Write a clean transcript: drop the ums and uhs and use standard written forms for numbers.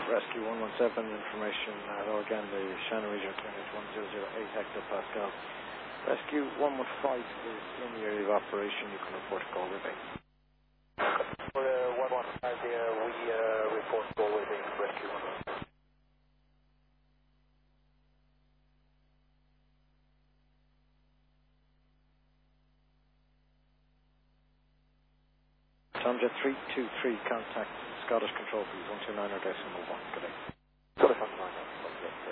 Rescue 117, information, hello again, the Shannon region, QNH 1008 hectopascal. Rescue 115 is in the area of operation, you can report Galway Bay. For 115 there, we report Galway Bay, Rescue 115. Tomjet 323, contact Scottish Control, please, 129 or decimal 1, good day. Scottish 129.